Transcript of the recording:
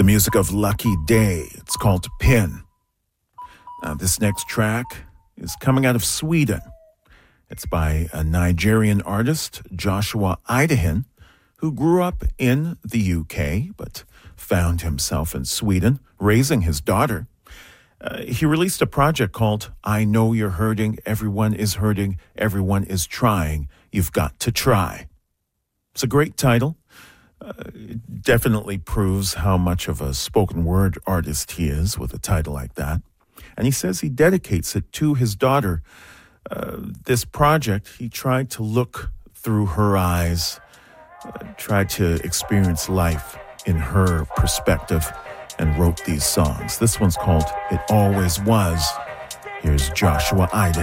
music of Lucky Day. It's called Pin. Now, this next track is coming out of Sweden. It's by a Nigerian artist, Joshua Idahan, who grew up in the UK but found himself in Sweden, raising his daughter. He released a project called I Know You're Hurting, Everyone is Hurting, Everyone is Trying, You've Got to Try. It's a great title. It definitely proves how much of a spoken word artist he is with a title like that. And he says he dedicates it to his daughter. This project, he tried to look through her eyes, tried to experience life in her perspective, and wrote these songs. This one's called It Always Was. Here's Joshua Idahan.